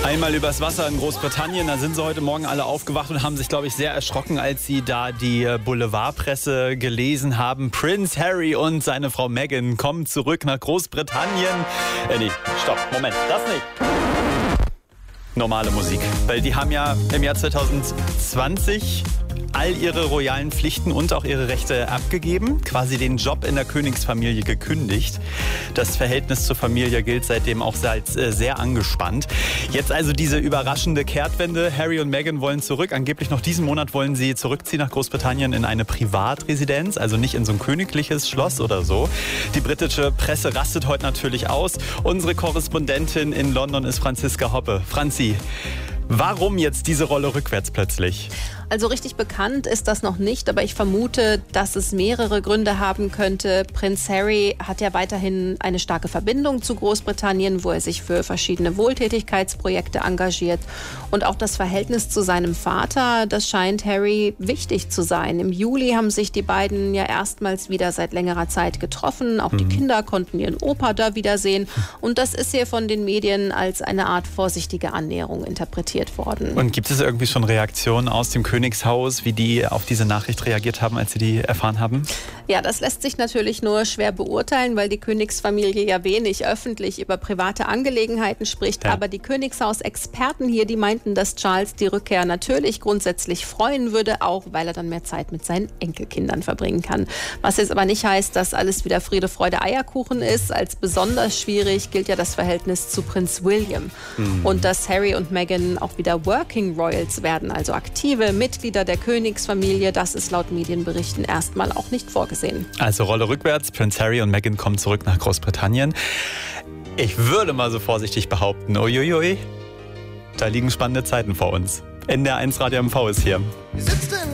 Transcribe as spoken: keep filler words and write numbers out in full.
Einmal übers Wasser in Großbritannien, da sind sie heute Morgen alle aufgewacht und haben sich, glaube ich, sehr erschrocken, als sie da die Boulevardpresse gelesen haben. Prince Harry und seine Frau Meghan kommen zurück nach Großbritannien. Äh, nee, stopp, Moment, das nicht. Normale Musik, weil die haben ja im Jahr zwanzig zwanzig all ihre royalen Pflichten und auch ihre Rechte abgegeben, quasi den Job in der Königsfamilie gekündigt. Das Verhältnis zur Familie gilt seitdem auch als äh, sehr angespannt. Jetzt also diese überraschende Kehrtwende. Harry und Meghan wollen zurück. Angeblich noch diesen Monat wollen sie zurückziehen nach Großbritannien in eine Privatresidenz, also nicht in so ein königliches Schloss oder so. Die britische Presse rastet heute natürlich aus. Unsere Korrespondentin in London ist Franziska Hoppe. Franzi, warum jetzt diese Rolle rückwärts plötzlich? Also richtig bekannt ist das noch nicht, aber ich vermute, dass es mehrere Gründe haben könnte. Prinz Harry hat ja weiterhin eine starke Verbindung zu Großbritannien, wo er sich für verschiedene Wohltätigkeitsprojekte engagiert. Und auch das Verhältnis zu seinem Vater, das scheint Harry wichtig zu sein. Im Juli haben sich die beiden ja erstmals wieder seit längerer Zeit getroffen. Auch mhm. die Kinder konnten ihren Opa da wiedersehen. Und das ist hier von den Medien als eine Art vorsichtige Annäherung interpretiert worden. Und gibt es irgendwie schon Reaktionen aus dem Königshaus, wie die auf diese Nachricht reagiert haben, als sie die erfahren haben? Ja, das lässt sich natürlich nur schwer beurteilen, weil die Königsfamilie ja wenig öffentlich über private Angelegenheiten spricht. Ja. Aber die Königshaus-Experten hier, die meinten, dass Charles die Rückkehr natürlich grundsätzlich freuen würde, auch weil er dann mehr Zeit mit seinen Enkelkindern verbringen kann. Was jetzt aber nicht heißt, dass alles wieder Friede, Freude, Eierkuchen ist. Als besonders schwierig gilt ja das Verhältnis zu Prinz William. Mhm. Und dass Harry und Meghan auch wieder Working Royals werden, also aktive Mitglieder der Königsfamilie, das ist laut Medienberichten erstmal auch nicht vorgesehen. Also Rolle rückwärts, Prinz Harry und Meghan kommen zurück nach Großbritannien. Ich würde mal so vorsichtig behaupten, uiuiui, da liegen spannende Zeiten vor uns. N D R eins Radio M V ist hier.